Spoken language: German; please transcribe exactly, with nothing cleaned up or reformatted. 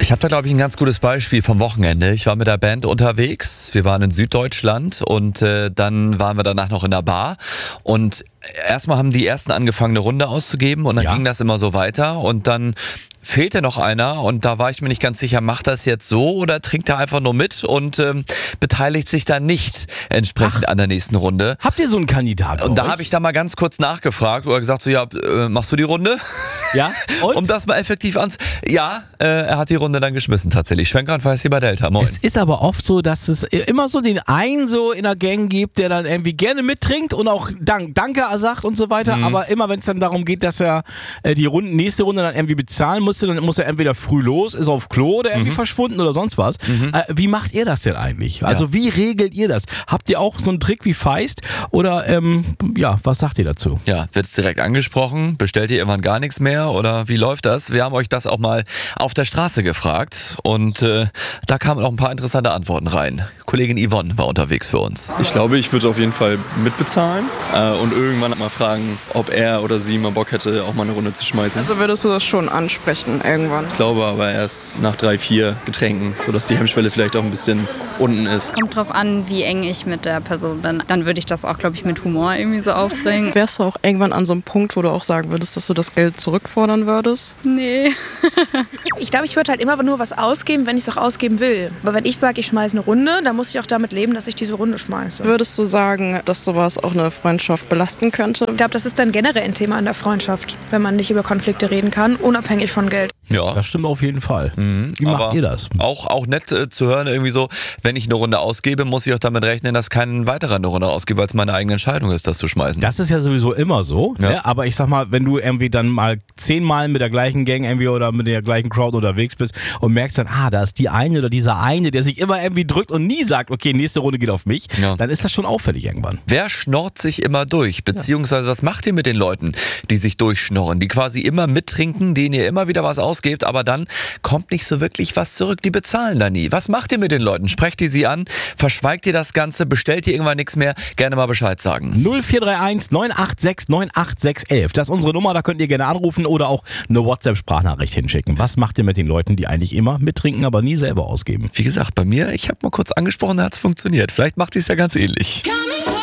Ich habe da, glaube ich, ein ganz gutes Beispiel vom Wochenende. Ich war mit der Band unterwegs. Wir waren in Süddeutschland und äh, dann waren wir danach noch in der Bar. Und erstmal haben die Ersten angefangen, eine Runde auszugeben und dann Ja. ging das immer so weiter. Und dann fehlte noch einer und da war ich mir nicht ganz sicher, macht das jetzt so oder trinkt er einfach nur mit und ähm, beteiligt sich dann nicht entsprechend Ach. an der nächsten Runde. Habt ihr so einen Kandidaten? Und da habe ich da mal ganz kurz nachgefragt oder gesagt so, ja, äh, machst du die Runde? Ja? Und? Um das mal effektiv ans... Ja, äh, er hat die Runde dann geschmissen tatsächlich. Schwenker weiß bei Delta, moin. Es ist aber oft so, dass es immer so den einen so in der Gang gibt, der dann irgendwie gerne mittrinkt und auch Dank, Danke sagt und so weiter. Mhm. Aber immer wenn es dann darum geht, dass er äh, die Runde, nächste Runde dann irgendwie bezahlen musste, dann muss er entweder früh los, ist auf Klo oder irgendwie Mhm. verschwunden oder sonst was. Mhm. Äh, wie macht ihr das denn eigentlich? Also Ja. wie regelt ihr das? Habt ihr auch so einen Trick wie Feist? Oder ähm, ja, was sagt ihr dazu? Ja, wird es direkt angesprochen? Bestellt ihr irgendwann gar nichts mehr oder wie läuft das? Wir haben euch das auch mal auf der Straße gefragt und äh, da kamen auch ein paar interessante Antworten rein. Kollegin Yvonne war unterwegs für uns. Ich glaube, ich würde auf jeden Fall mitbezahlen äh, und irgendwann mal fragen, ob er oder sie mal Bock hätte, auch mal eine Runde zu schmeißen. Also würdest du das schon ansprechen irgendwann? Ich glaube aber erst nach drei, vier Getränken, sodass die Hemmschwelle vielleicht auch ein bisschen unten ist. Kommt drauf an, wie eng ich mit der Person bin. Dann würde ich das auch, glaube ich, mit Humor irgendwie so aufbringen. Wärst du auch irgendwann an so einem Punkt, wo du auch sagen würdest, dass du das Geld zurückfordern würdest? Nee. Ich glaube, ich würde halt immer nur was ausgeben, wenn ich es auch ausgeben will. Aber wenn ich sage, ich schmeiße eine Runde, dann muss ich auch damit leben, dass ich diese Runde schmeiße. Würdest du sagen, dass sowas auch eine Freundschaft belasten könnte? Ich glaube, das ist dann generell ein Thema in der Freundschaft, wenn man nicht über Konflikte reden kann, unabhängig von Geld. Ja. Das stimmt auf jeden Fall. Mhm, Wie macht aber ihr das? Auch, auch nett äh, zu hören, irgendwie so, wenn ich eine Runde ausgebe, muss ich auch damit rechnen, dass kein weiterer eine Runde ausgibt, weil es meine eigene Entscheidung ist, das zu schmeißen. Das ist ja sowieso immer so, Ja. ne? Aber ich sag mal, wenn du irgendwie dann mal zehnmal mit der gleichen Gang irgendwie oder mit der gleichen Crowd unterwegs bist und merkst dann, ah, da ist die eine oder dieser eine, der sich immer irgendwie drückt und nie sagt, okay, nächste Runde geht auf mich, Ja. dann ist das schon auffällig irgendwann. Wer schnorrt sich immer durch? Beziehungsweise was macht ihr mit den Leuten, die sich durchschnorren, die quasi immer mittrinken, denen ihr immer wieder was ausgebt, aber dann kommt nicht so wirklich was zurück, die bezahlen da nie. Was macht ihr mit den Leuten? Sprecht ihr sie an? Verschweigt ihr das Ganze? Bestellt ihr irgendwann nichts mehr? Gerne mal Bescheid sagen. null vier drei eins neun acht sechs neun acht sechs eins. Das ist unsere Nummer, da könnt ihr gerne anrufen oder auch eine WhatsApp-Sprachnachricht hinschicken. Was macht ihr mit den Leuten, die eigentlich immer mittrinken, aber nie selber ausgeben? Wie gesagt, bei mir, ich habe mal kurz angesprochen, da hat es funktioniert. Vielleicht macht ihr es ja ganz ähnlich. Coming